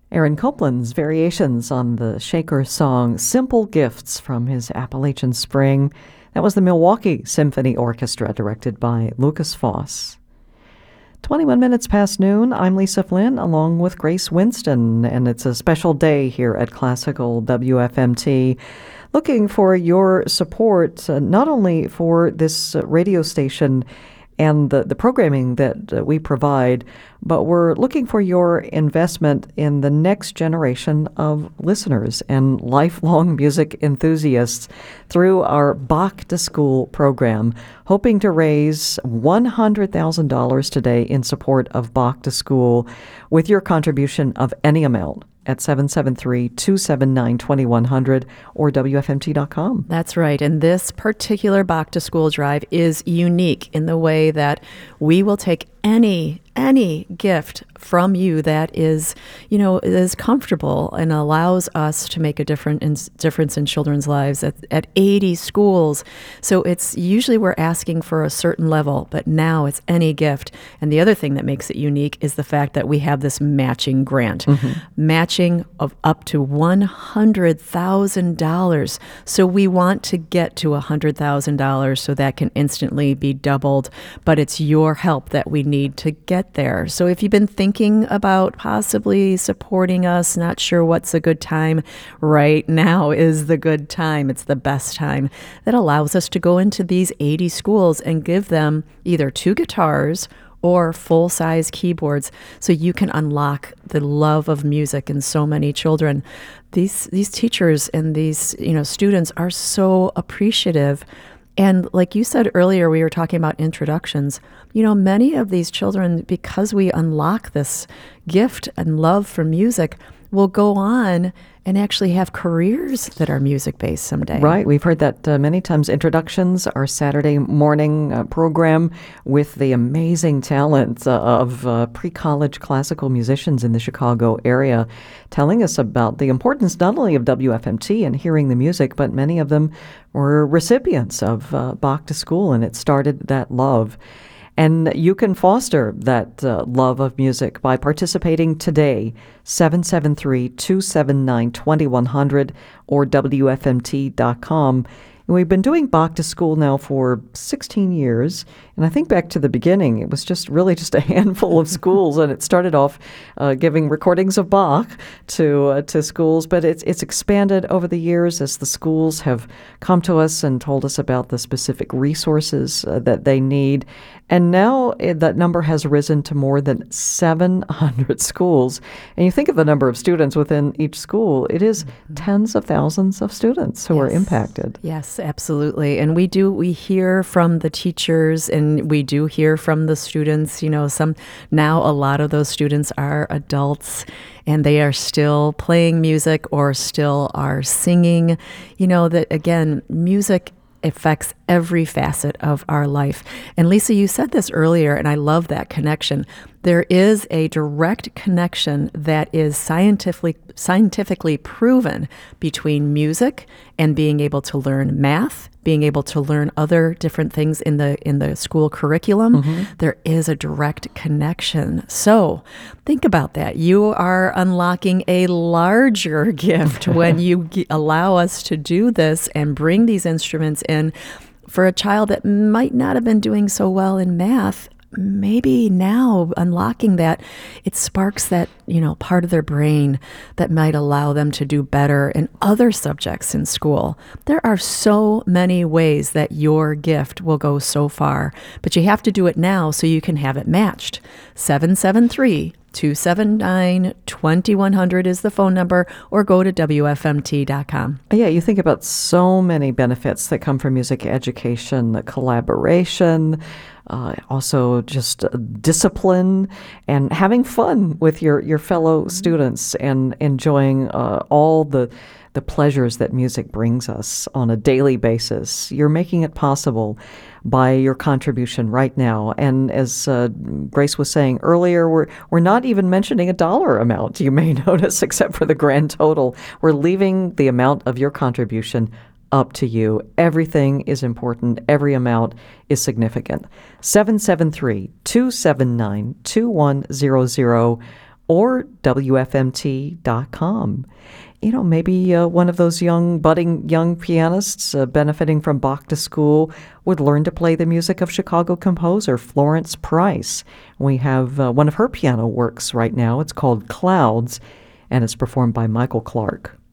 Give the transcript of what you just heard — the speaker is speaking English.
Aaron Copland's variations on the Shaker song Simple Gifts from his Appalachian Spring. That was the Milwaukee Symphony Orchestra, directed by Lucas Foss. 21 minutes past noon, I'm Lisa Flynn, along with Grace Winston, and it's a special day here at Classical WFMT. Looking for your support, not only for this radio station and the programming that we provide, but we're looking for your investment in the next generation of listeners and lifelong music enthusiasts through our Bach to School program, hoping to raise $100,000 today in support of Bach to School with your contribution of any amount at 773-279-2100 or WFMT.com. That's right. And this particular Bach to School drive is unique in the way that we will take any gift from you that is comfortable and allows us to make a difference in children's lives at 80 schools. So it's usually we're asking for a certain level, but now it's any gift. And the other thing that makes it unique is the fact that we have this matching grant, matching of up to $100,000. So we want to get to $100,000 so that can instantly be doubled, but it's your help that we need to get there. So if you've been thinking about possibly supporting us, not sure what's a good time, right now is the good time. It's the best time. That allows us to go into these 80 schools and give them either 2 guitars or full-size keyboards so you can unlock the love of music in so many children. These teachers and these students are so appreciative. And like you said earlier, we were talking about introductions. Many of these children, because we unlock this gift and love for music, will go on and actually have careers that are music-based someday. Right. We've heard that many times. Introductions, our Saturday morning program with the amazing talent of pre-college classical musicians in the Chicago area, telling us about the importance not only of WFMT and hearing the music, but many of them were recipients of Bach to School, and it started that love. And you can foster that love of music by participating today, 773-279-2100 or WFMT.com. And we've been doing Bach to School now for 16 years. And I think back to the beginning, it was just a handful of schools. And it started off giving recordings of Bach to schools. But it's expanded over the years as the schools have come to us and told us about the specific resources that they need. And now that number has risen to more than 700 schools. And you think of the number of students within each school, it is tens of thousands of students who are impacted. Yes, absolutely. And we hear from the teachers and we do hear from the students. Now a lot of those students are adults and they are still playing music or still are singing. That again, music affects every facet of our life. And Lisa, you said this earlier, and I love that connection. There is a direct connection that is scientifically proven between music and being able to learn math, being able to learn other different things in the school curriculum. There is a direct connection. So think about that. You are unlocking a larger gift when you allow us to do this and bring these instruments in. For a child that might not have been doing so well in math, maybe now unlocking that, it sparks that, part of their brain that might allow them to do better in other subjects in school. There are so many ways that your gift will go so far, but you have to do it now so you can have it matched. 773-279-2100 is the phone number, or go to WFMT.com. Yeah, you think about so many benefits that come from music education, the collaboration, also just discipline and having fun with your fellow students and enjoying all the pleasures that music brings us on a daily basis. You're making it possible by your contribution right now. And as Grace was saying earlier, we're not even mentioning a dollar amount, you may notice, except for the grand total. We're leaving the amount of your contribution up to you. Everything is important. Every amount is significant. 773-279-2100 or WFMT.com. Maybe one of those budding young pianists benefiting from Bach to School would learn to play the music of Chicago composer Florence Price. We have one of her piano works right now. It's called Clouds, and it's performed by Michael Clark.